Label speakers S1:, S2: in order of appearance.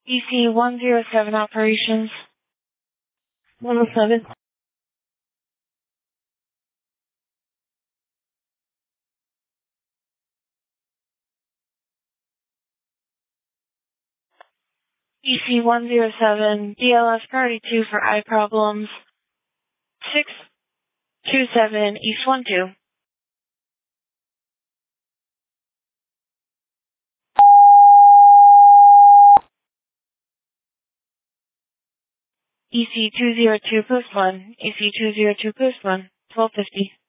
S1: EC-107 operations.
S2: 107.
S1: EC-107, DLS priority 2 for eye problems. 627 East 12. EC-202 post 1, EC-202 post 1, 1250.